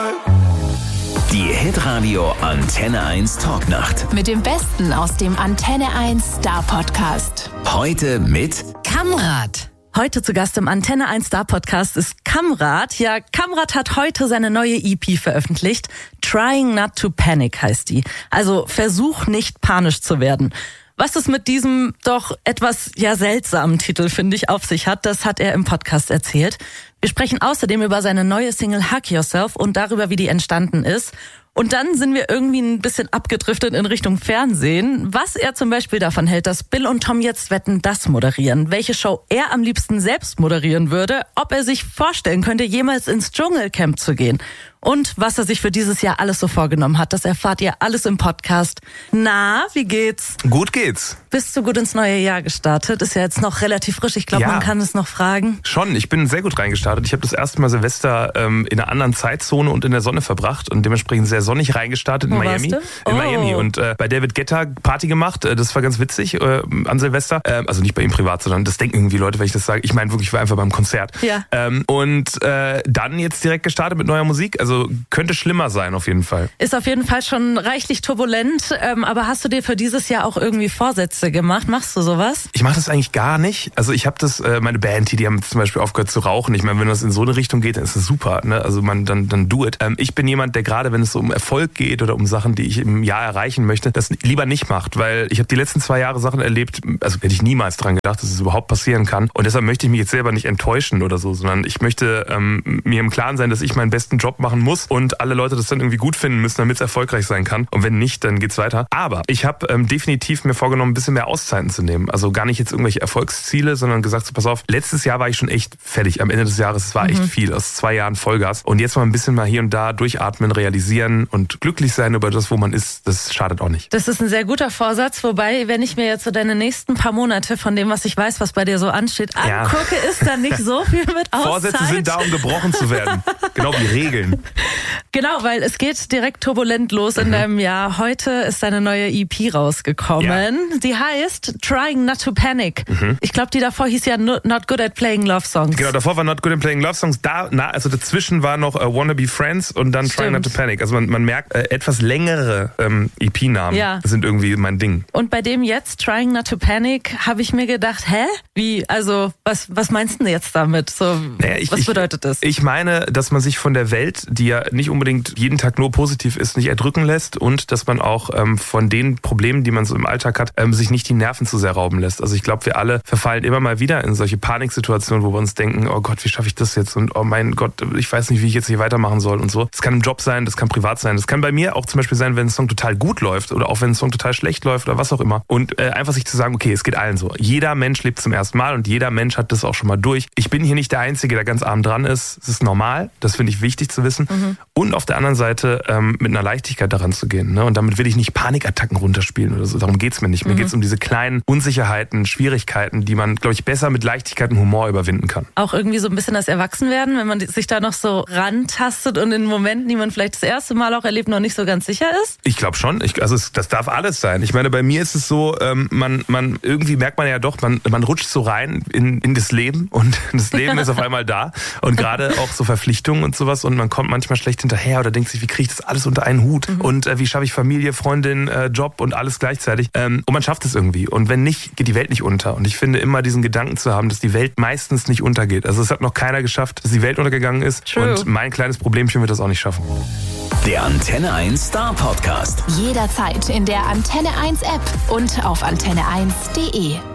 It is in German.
Die Hitradio Antenne 1 Talknacht. Mit dem Besten aus dem Antenne 1 Star Podcast. Heute mit Kamrat. Heute zu Gast im Antenne 1 Star Podcast ist Kamrat. Ja, Kamrat hat heute seine neue EP veröffentlicht. Trying Not to Panic heißt die. Also versuch nicht panisch zu werden. Was es mit diesem doch etwas seltsamen Titel, finde ich, auf sich hat, das hat er im Podcast erzählt. Wir sprechen außerdem über seine neue Single Hug Yourself und darüber, wie die entstanden ist. Und dann sind wir irgendwie ein bisschen abgedriftet in Richtung Fernsehen. Was er zum Beispiel davon hält, dass Bill und Tom jetzt Wetten, das moderieren. Welche Show er am liebsten selbst moderieren würde. Ob er sich vorstellen könnte, jemals ins Dschungelcamp zu gehen. Und was er sich für dieses Jahr alles so vorgenommen hat, das erfahrt ihr alles im Podcast. Na, wie geht's? Gut geht's. Bist du gut ins neue Jahr gestartet? Ist ja jetzt noch relativ frisch. Ich glaube, man kann es noch fragen. Schon, ich bin sehr gut reingestartet. Ich habe das erste Mal Silvester in einer anderen Zeitzone und in der Sonne verbracht und dementsprechend sehr sonnig reingestartet in Miami. In Miami und bei David Guetta Party gemacht. Das war ganz witzig an Silvester. Also nicht bei ihm privat, sondern das denken irgendwie Leute, wenn ich das sage. Ich meine wirklich, ich war einfach beim Konzert. Ja. Und dann jetzt direkt gestartet mit neuer Musik. Also könnte schlimmer sein auf jeden Fall. Ist auf jeden Fall schon reichlich turbulent. Aber hast du dir für dieses Jahr auch irgendwie Vorsätze gemacht? Machst du sowas? Ich mache das eigentlich gar nicht. Also ich habe das, meine Band, die haben zum Beispiel aufgehört zu rauchen. Ich meine, wenn das in so eine Richtung geht, dann ist das super. Ne? Also dann do it. Ich bin jemand, der gerade, wenn es so um Erfolg geht oder um Sachen, die ich im Jahr erreichen möchte, das lieber nicht macht. Weil ich habe die letzten 2 Jahre Sachen erlebt, also hätte ich niemals dran gedacht, dass es überhaupt passieren kann. Und deshalb möchte ich mich jetzt selber nicht enttäuschen oder so, sondern ich möchte mir im Klaren sein, dass ich meinen besten Job machen muss und alle Leute das dann irgendwie gut finden müssen, damit es erfolgreich sein kann. Und wenn nicht, dann geht's weiter. Aber ich habe definitiv mir vorgenommen, ein bisschen mehr Auszeiten zu nehmen. Also gar nicht jetzt irgendwelche Erfolgsziele, sondern gesagt, so, pass auf, letztes Jahr war ich schon echt fertig. Am Ende des Jahres, es war echt viel, aus 2 Jahren Vollgas. Und jetzt mal ein bisschen mal hier und da durchatmen, realisieren und glücklich sein über das, wo man ist, das schadet auch nicht. Das ist ein sehr guter Vorsatz, wobei, wenn ich mir jetzt so deine nächsten paar Monate von dem, was ich weiß, was bei dir so ansteht, angucke, ist da nicht so viel mit Auszeit. Vorsätze sind da, um gebrochen zu werden. Genau wie Regeln. Genau, weil es geht direkt turbulent los in deinem Jahr. Heute ist deine neue EP rausgekommen. Ja. Die heißt Trying Not to Panic. Ich glaube, die davor hieß ja Not Good at Playing Love Songs. Genau, davor war Not Good at Playing Love Songs. Also dazwischen war noch Wanna Be Friends und dann Trying Not to Panic. Also man merkt, etwas längere EP-Namen sind irgendwie mein Ding. Und bei dem jetzt, Trying Not to Panic, habe ich mir gedacht, wie? Also, was meinst du jetzt damit? So, was bedeutet das? Ich meine, dass man sich von der Welt, die ja nicht unbedingt jeden Tag nur positiv ist, nicht erdrücken lässt und dass man auch von den Problemen, die man so im Alltag hat, sich nicht die Nerven zu sehr rauben lässt. Also ich glaube, wir alle verfallen immer mal wieder in solche Paniksituationen, wo wir uns denken, oh Gott, wie schaffe ich das jetzt? Und oh mein Gott, ich weiß nicht, wie ich jetzt hier weitermachen soll und so. Das kann im Job sein, das kann privat sein. Das kann bei mir auch zum Beispiel sein, wenn ein Song total gut läuft oder auch wenn ein Song total schlecht läuft oder was auch immer. Und einfach sich zu sagen, okay, es geht allen so. Jeder Mensch lebt zum ersten Mal und jeder Mensch hat das auch schon mal durch. Ich bin hier nicht der Einzige, der ganz arm dran ist. Es ist normal. Das finde ich wichtig zu wissen. Und auf der anderen Seite mit einer Leichtigkeit daran zu gehen. Ne? Und damit will ich nicht Panikattacken runterspielen oder so. Darum geht's mir nicht. Mir geht's um diese kleinen Unsicherheiten, Schwierigkeiten, die man, glaube ich, besser mit Leichtigkeit und Humor überwinden kann. Auch irgendwie so ein bisschen das Erwachsenwerden, wenn man sich da noch so rantastet und in Momenten, die man vielleicht das erste Mal auch erlebt, noch nicht so ganz sicher ist? Ich glaube schon. Das darf alles sein. Ich meine, bei mir ist es so, man irgendwie merkt man ja doch, man rutscht so rein in das Leben und das Leben ist auf einmal da. Und gerade auch so Verpflichtungen und sowas und man kommt manchmal schlecht hinterher oder denkt sich, wie kriege ich das alles unter einen Hut und wie schaffe ich Familie, Freundin, Job und alles gleichzeitig. Und man schafft es irgendwie. Und wenn nicht, geht die Welt nicht unter. Und ich finde immer diesen Gedanken zu haben, dass die Welt meistens nicht untergeht. Also es hat noch keiner geschafft, dass die Welt untergegangen ist. True. Und mein kleines Problemchen wird das auch nicht schaffen. der Antenne 1 Star Podcast. Jederzeit in der Antenne 1 App und auf antenne1.de.